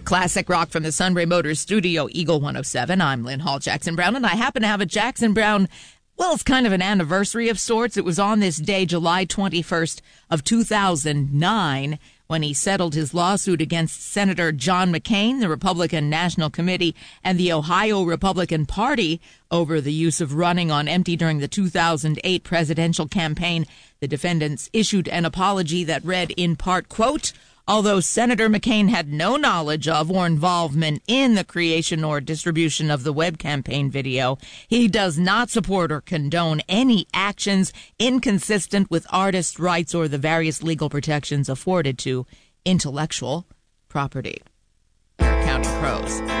Classic rock from the Sunbury Motors studio, Eagle 107. I'm Lynn Hall Jackson Brown, and I happen to have a Jackson Brown, well, it's kind of an anniversary of sorts. It was on this day, July 21st of 2009, when he settled his lawsuit against Senator John McCain, the Republican National Committee, and the Ohio Republican Party over the use of running on empty during the 2008 presidential campaign. The defendants issued an apology that read in part, quote, "Although Senator McCain had no knowledge of or involvement in the creation or distribution of the web campaign video, he does not support or condone any actions inconsistent with artists' rights or the various legal protections afforded to intellectual property." Counting Crows.